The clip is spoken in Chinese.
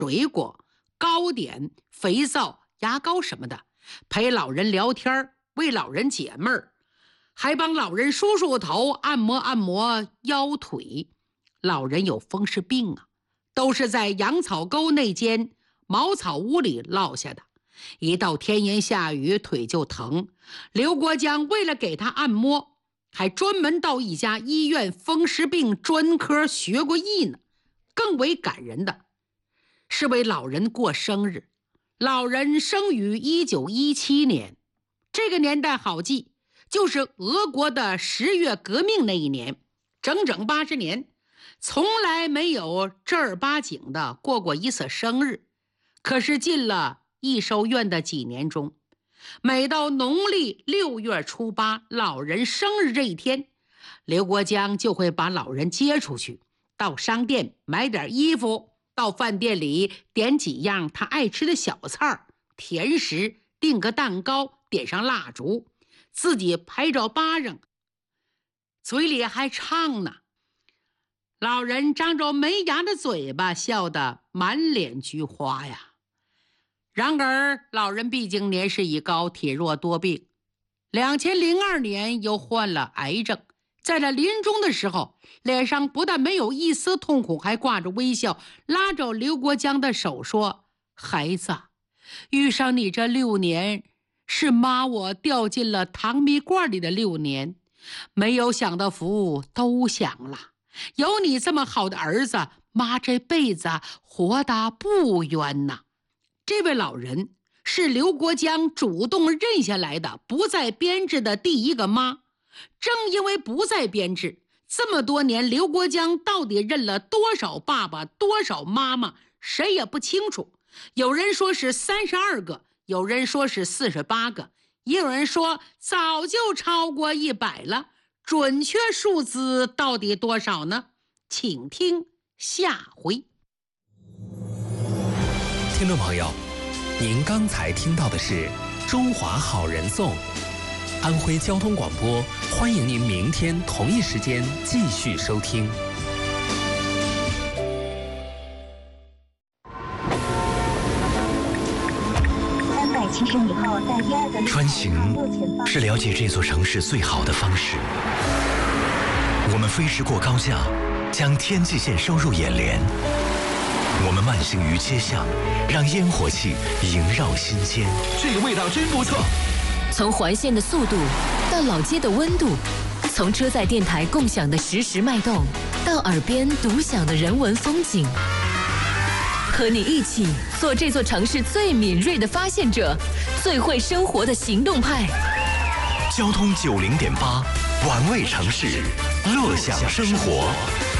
水果、糕点、肥皂、牙膏什么的，陪老人聊天，为老人解闷儿，还帮老人梳梳头、按摩按摩腰腿。老人有风湿病啊，都是在杨草沟那间茅草屋里落下的。一到天阴下雨，腿就疼。刘国江为了给他按摩，还专门到一家医院风湿病专科学过艺呢。更为感人的是为老人过生日。老人生于1917年，这个年代好记，就是俄国的10月革命那一年，整整80年，从来没有正儿八经的过过一次生日。可是进了益寿院的几年中，每到农历6月初8，老人生日这一天，刘国江就会把老人接出去，到商店买点衣服，到饭店里点几样他爱吃的小菜、甜食，订个蛋糕，点上蜡烛，自己拍照巴掌，嘴里还唱呢。老人张着没牙的嘴巴，笑得满脸菊花呀。然而老人毕竟年事已高，体弱多病，2002年又患了癌症。在他临终的时候，脸上不但没有一丝痛苦，还挂着微笑，拉着刘国江的手说：孩子，遇上你这6年，是妈我掉进了糖蜜罐里的6年，没有享的福都享了，有你这么好的儿子，妈这辈子活得不冤呐。这位老人是刘国江主动认下来的不再编制的第一个妈。正因为不再编制，这么多年，刘国江到底认了多少爸爸，多少妈妈，谁也不清楚。有人说是32个，有人说是48个，也有人说早就超过100了。准确数字到底多少呢？请听下回。 听众朋友，您刚才听到的是《中华好人颂》，安徽交通广播，欢迎您明天同一时间继续收听。 370米后，在1-2个穿行是了解这座城市最好的方式。我们飞驰过高架，将天际线收入眼帘。我们慢行于街巷，让烟火气萦绕心间。 这个味道真不错。 从环线的速度到老街的温度，从车载电台共享的实时脉动，到耳边独享的人文风景，和你一起做这座城市最敏锐的发现者，最会生活的行动派。 交通90.8，玩味城市，乐享生活。